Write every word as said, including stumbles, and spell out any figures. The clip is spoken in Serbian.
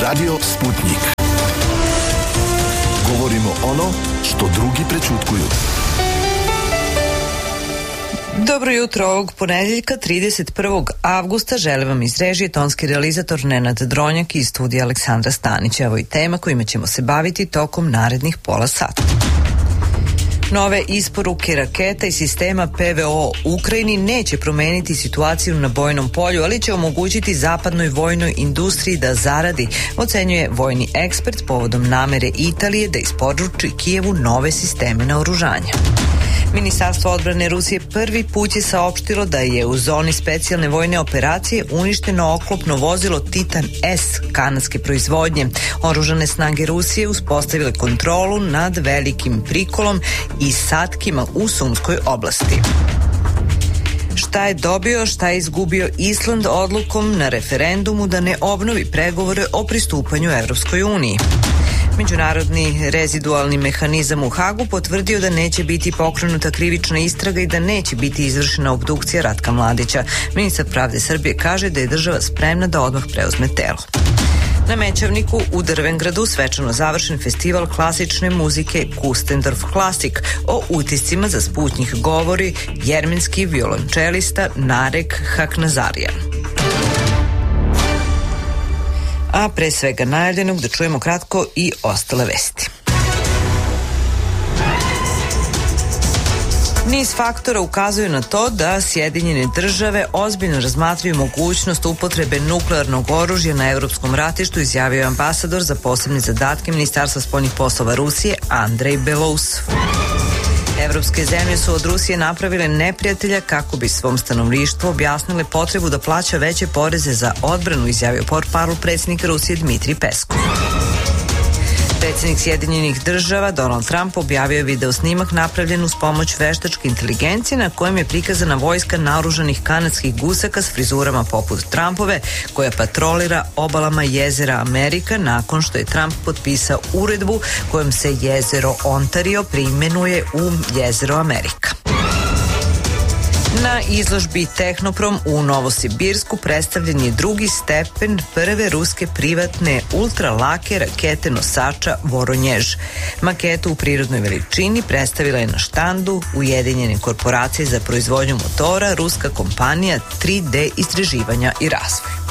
Radio Sputnik. Govorimo ono što drugi prećutkuju. Dobro jutro ovog ponedeljka, trideset prvog avgusta. Želim vam iz režije tonski realizator Nenad Dronjak i iz studija Aleksandra Stanića. Evo i tema kojima ćemo se baviti tokom narednih pola sata. Nove isporuke raketa i sistema P V O Ukrajini neće promeniti situaciju na bojnom polju, ali će omogućiti zapadnoj vojnoj industriji da zaradi, ocenjuje vojni ekspert povodom namere Italije da isporuči Kijevu nove sisteme naoružanja. Ministarstvo odbrane Rusije prvi put je saopštilo da je u zoni specijalne vojne operacije uništeno oklopno vozilo Titan S kanadske proizvodnje. Oružane snage Rusije uspostavile kontrolu nad velikim prikolom i satkima u Sumskoj oblasti. Šta je dobio, šta je izgubio Island odlukom na referendumu da ne obnovi pregovore o pristupanju Evropskoj uniji? Međunarodni rezidualni mehanizam u Hagu potvrdio da neće biti pokrenuta krivična istraga i da neće biti izvršena obdukcija Ratka Mladića. Ministar pravde Srbije kaže da je država spremna da odmah preuzme telo. Na Mećavniku u Drvengradu svečano završen festival klasične muzike Kustendorf Klasik. O utiscima za Sputnjik govori jermenski violončelista Narek Haknazarijan. A pre svega najavljenog da čujemo kratko i ostale vesti. Niz faktora ukazuju na to da Sjedinjene države ozbiljno razmatraju mogućnost upotrebe nuklearnog oružja na evropskom ratištu, izjavio je ambasador za posebne zadatke Ministarstva spoljnih poslova Rusije Andrej Belous. Evropske zemlje su od Rusije napravile neprijatelja kako bi svom stanovništvu objasnile potrebu da plaća veće poreze za odbranu, izjavio portparol predsjednika Rusije Dmitrij Peskov. Predsjednik Sjedinjenih država Donald Trump objavio je video snimak napravljen uz pomoć veštačke inteligencije na kojem je prikazana vojska naoružanih kanadskih gusaka s frizurama poput Trumpove koja patrolira obalama jezera Amerika nakon što je Trump potpisao uredbu kojom se jezero Ontario preimenuje u jezero Amerika. Na izložbi Tehnoprom u Novosibirsku predstavljen je drugi stepen prve ruske privatne ultralake rakete nosača Voronjež. Maketu u prirodnoj veličini predstavila je na štandu Ujedinjene korporacije za proizvodnju motora ruska kompanija tri D istraživanja i razvoj.